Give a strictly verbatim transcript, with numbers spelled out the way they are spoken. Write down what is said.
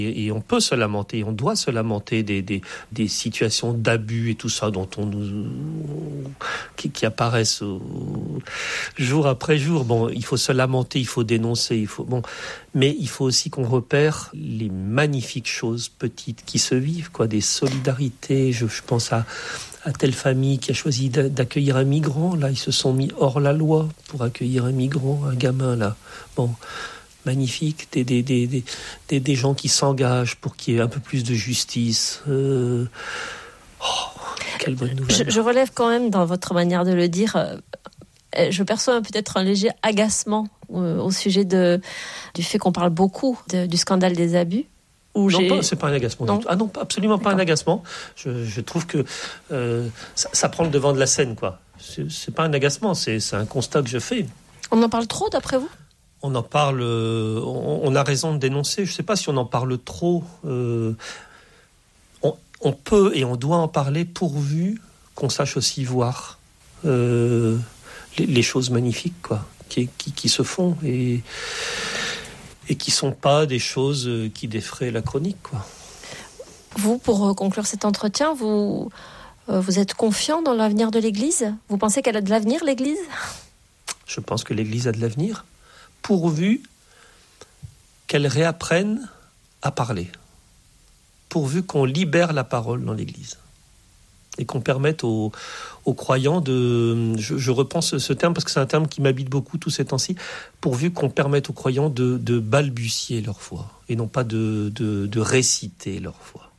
Et, et on peut se lamenter, on doit se lamenter des, des, des situations d'abus et tout ça dont on nous, qui, qui apparaissent au, jour après jour. Bon, il faut se lamenter, il faut dénoncer, il faut bon, mais il faut aussi qu'on repère les magnifiques choses petites qui se vivent, quoi, des solidarités. Je, je pense à à telle famille qui a choisi d'accueillir un migrant. Là, ils se sont mis hors la loi pour accueillir un migrant, un gamin là. Bon. Magnifique, des, des, des, des, des, des gens qui s'engagent pour qu'il y ait un peu plus de justice. Euh... Oh, quelle bonne nouvelle. Je, je relève quand même dans votre manière de le dire, euh, je perçois peut-être un léger agacement euh, au sujet de, du fait qu'on parle beaucoup de, du scandale des abus. Où non, pas, c'est pas un agacement. Non. Du tout. Ah non, pas, absolument pas D'accord. un agacement. Je, je trouve que euh, ça, ça prend le devant de la scène, quoi. C'est, c'est pas un agacement, c'est, c'est un constat que je fais. On en parle trop, d'après vous ? On en parle, euh, on, on a raison de dénoncer. Je ne sais pas si on en parle trop. Euh, on, on peut et on doit en parler pourvu qu'on sache aussi voir euh, les, les choses magnifiques, quoi, qui, qui, qui se font et, et qui ne sont pas des choses qui défraient la chronique, quoi. Vous, pour conclure cet entretien, vous, euh, vous êtes confiant dans l'avenir de l'Église ? Vous pensez qu'elle a de l'avenir, l'Église ? Je pense que l'Église a de l'avenir, pourvu qu'elle réapprenne à parler, pourvu qu'on libère la parole dans l'Église et qu'on permette aux, aux croyants de... Je, je reprends ce, ce terme parce que c'est un terme qui m'habite beaucoup tous ces temps-ci, pourvu qu'on permette aux croyants de, de balbutier leur foi et non pas de, de, de réciter leur foi.